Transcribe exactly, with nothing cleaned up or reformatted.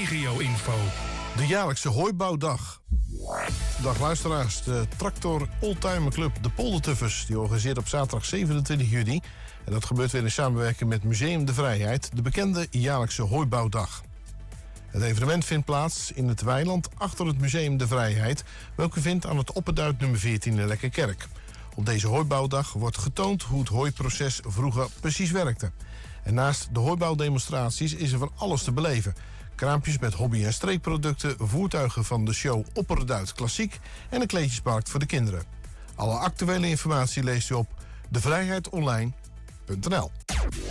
regio-info. De jaarlijkse hooibouwdag. Dag luisteraars, de Tractor Oldtimer Club De Poldertuffers die organiseert op zaterdag zevenentwintig juni. En dat gebeurt weer in samenwerking met Museum de Vrijheid, de bekende jaarlijkse hooibouwdag. Het evenement vindt plaats in het weiland achter het Museum de Vrijheid, welke vindt aan het Opperduit nummer veertien in Lekkerkerk. Op deze hooibouwdag wordt getoond hoe het hooiproces vroeger precies werkte. En naast de hooibouwdemonstraties is er van alles te beleven. Kraampjes met hobby- en streekproducten, voertuigen van de show Opperduit Klassiek en een kleedjesmarkt voor de kinderen. Alle actuele informatie leest u op de vrijheid online punt n l.